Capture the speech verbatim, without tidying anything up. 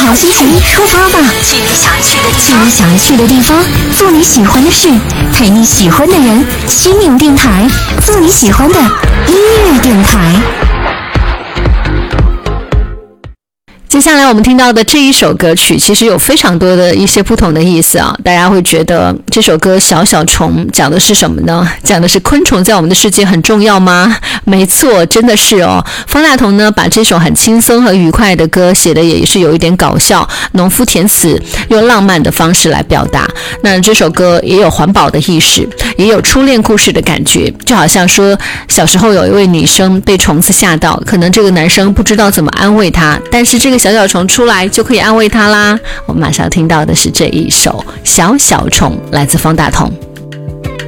好心情，出发吧！ 去你想去的地去你想去的地方，做你喜欢的事，陪你喜欢的人。心灵电台，做你喜欢的音乐电台。 接下来我们听到的这一首歌曲其实有非常多的一些不同的意思啊，大家会觉得这首歌小小虫讲的是什么呢？讲的是昆虫在我们的世界很重要吗？没错，真的是哦。方大同呢把这首很轻松和愉快的歌写的也是有一点搞笑，农夫填词，用浪漫的方式来表达。那这首歌也有环保的意识，也有初恋故事的感觉，就好像说小时候有一位女生被虫子吓到，可能这个男生不知道怎么安慰她，但是这个小小虫出来就可以安慰她啦。我们马上听到的是这一首小小虫，来自方大同。